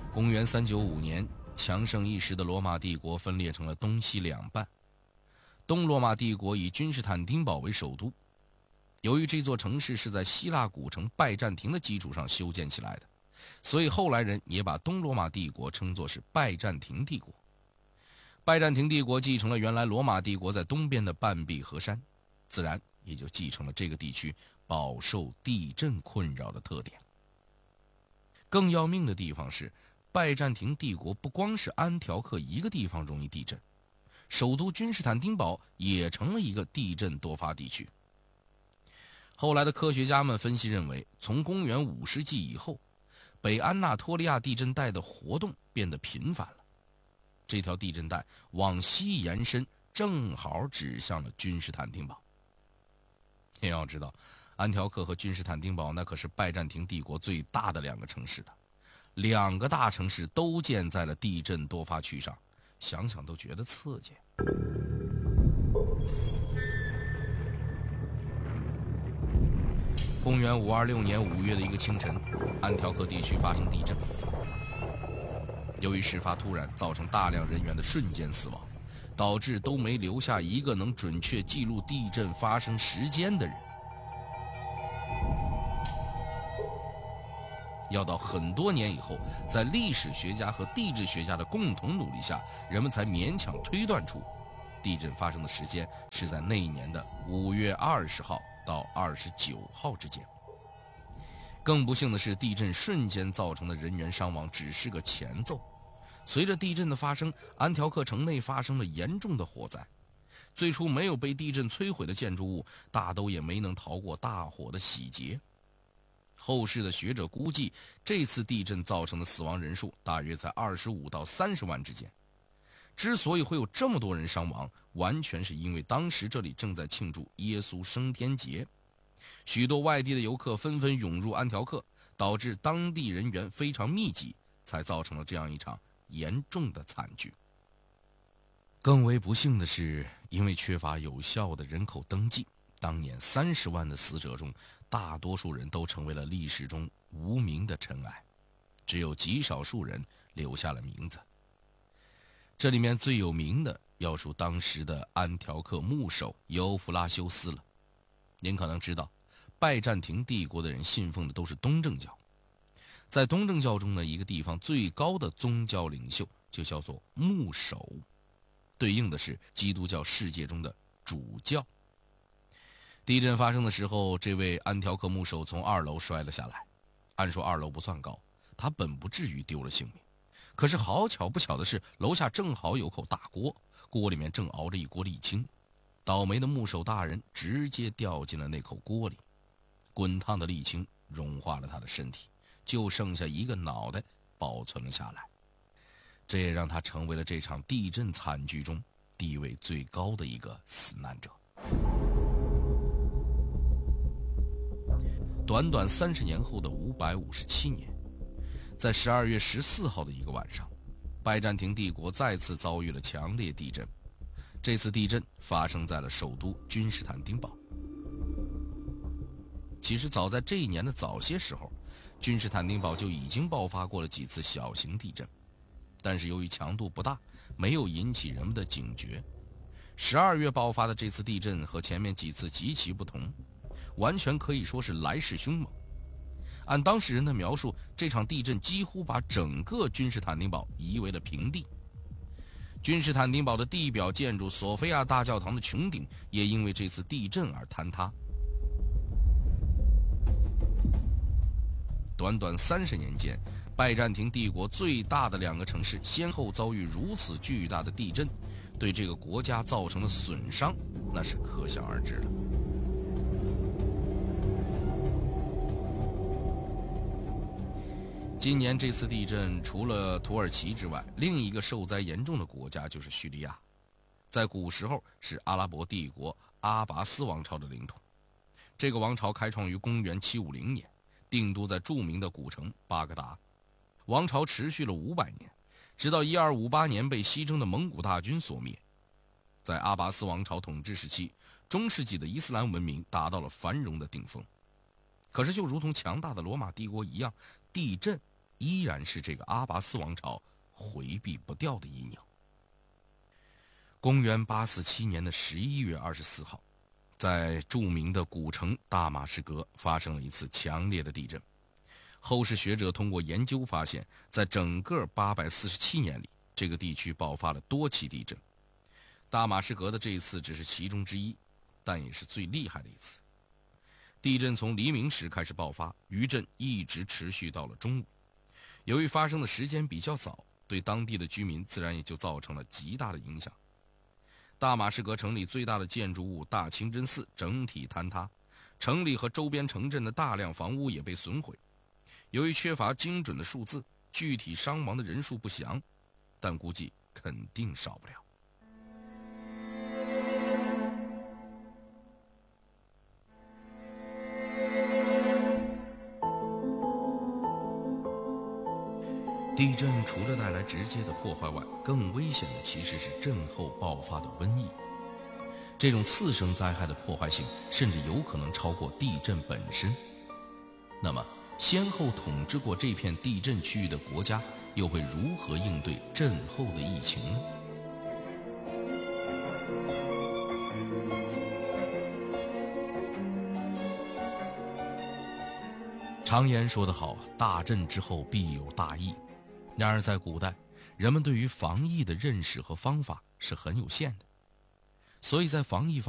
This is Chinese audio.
公元395年，强盛一时的罗马帝国分裂成了东西两半。东罗马帝国以君士坦丁堡为首都，由于这座城市是在希腊古城拜占庭的基础上修建起来的，所以后来人也把东罗马帝国称作是拜占庭帝国。拜占庭帝国继承了原来罗马帝国在东边的半壁河山，自然也就继承了这个地区饱受地震困扰的特点。更要命的地方是，拜占庭帝国不光是安条克一个地方容易地震，首都君士坦丁堡也成了一个地震多发地区。后来的科学家们分析认为，从公元5世纪以后，北安纳托利亚地震带的活动变得频繁了。这条地震带往西延伸，正好指向了君士坦丁堡。你要知道，安条克和君士坦丁堡那可是拜占庭帝国最大的两个城市了，两个大城市都建在了地震多发区上，想想都觉得刺激。公元526年5月的一个清晨，安条克地区发生地震。由于事发突然，造成大量人员的瞬间死亡，导致都没留下一个能准确记录地震发生时间的人。要到很多年以后，在历史学家和地质学家的共同努力下，人们才勉强推断出地震发生的时间是在那一年的5月20号到29号之间。更不幸的是，地震瞬间造成的人员伤亡只是个前奏。随着地震的发生，安条克城内发生了严重的火灾。最初没有被地震摧毁的建筑物，大都也没能逃过大火的洗劫。后世的学者估计，这次地震造成的死亡人数大约在25到30万之间。之所以会有这么多人伤亡，完全是因为当时这里正在庆祝耶稣升天节，许多外地的游客纷纷涌入安条克，导致当地人员非常密集，才造成了这样一场严重的惨剧。更为不幸的是，因为缺乏有效的人口登记，当年30万的死者中，大多数人都成为了历史中无名的尘埃，只有极少数人留下了名字。这里面最有名的要数当时的安条克牧首尤弗拉修斯了。您可能知道，拜占庭帝国的人信奉的都是东正教。在东正教中呢，一个地方最高的宗教领袖就叫做牧首，对应的是基督教世界中的主教。地震发生的时候，这位安条克牧首从2楼摔了下来。按说2楼不算高，他本不至于丢了性命。可是好巧不巧的是，楼下正好有口大锅，锅里面正熬着一锅沥青。倒霉的牧首大人直接掉进了那口锅里，滚烫的沥青融化了他的身体，就剩下一个脑袋保存了下来。这也让他成为了这场地震惨剧中地位最高的一个死难者。短短30年后的557年，在12月14号的一个晚上，拜占庭帝国再次遭遇了强烈地震。这次地震发生在了首都君士坦丁堡。其实早在这一年的早些时候，君士坦丁堡就已经爆发过了几次小型地震，但是由于强度不大，没有引起人们的警觉。12月爆发的这次地震和前面几次极其不同，完全可以说是来势凶猛。按当事人的描述，这场地震几乎把整个君士坦丁堡夷为了平地。君士坦丁堡的地表建筑索菲亚大教堂的穹顶也因为这次地震而坍塌。短短30年间，拜占庭帝国最大的2个城市先后遭遇如此巨大的地震，对这个国家造成的损伤那是可想而知的。今年这次地震除了土耳其之外，另一个受灾严重的国家就是叙利亚。在古时候是阿拉伯帝国阿拔斯王朝的领土，这个王朝开创于公元750年，定都在著名的古城巴格达。王朝持续了500年，直到1258年被西征的蒙古大军所灭。在阿拔斯王朝统治时期，中世纪的伊斯兰文明达到了繁荣的顶峰。可是就如同强大的罗马帝国一样，地震依然是这个阿拔斯王朝回避不掉的阴影。公元847年的11月24号，在著名的古城大马士革发生了一次强烈的地震。后世学者通过研究发现，在整个847年里，这个地区爆发了多起地震。大马士革的这一次只是其中之一，但也是最厉害的一次。地震从黎明时开始爆发，余震一直持续到了中午。由于发生的时间比较早，对当地的居民自然也就造成了极大的影响。大马士革城里最大的建筑物大清真寺整体坍塌，城里和周边城镇的大量房屋也被损毁。由于缺乏精准的数字，具体伤亡的人数不详，但估计肯定少不了。地震除了带来直接的破坏外，更危险的其实是震后爆发的瘟疫。这种次生灾害的破坏性甚至有可能超过地震本身。那么，先后统治过这片地震区域的国家又会如何应对震后的疫情呢？常言说得好，大震之后必有大疫。然而在古代，人们对于防疫的认识和方法是很有限的，所以在防疫方面